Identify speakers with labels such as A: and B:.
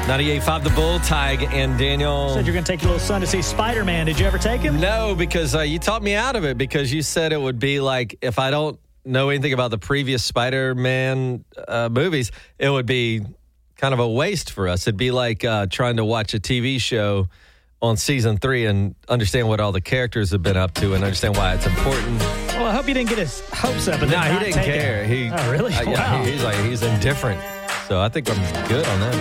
A: 98.5 The Bull, Tig and Daniel.
B: Said you're going to take your little son to see Spider-Man. Did you ever take him?
A: No, because you talked me out of it because you said it would be like if I don't know anything about the previous Spider-Man movies, it would be kind of a waste for us. It'd be like trying to watch a TV show on season 3 and understand what all the characters have been up to and understand why it's important.
B: Well, I hope you didn't get his hopes up.
A: No, he didn't care.
B: Oh, really? Wow.
A: Yeah, he's indifferent. So I think I'm good on that.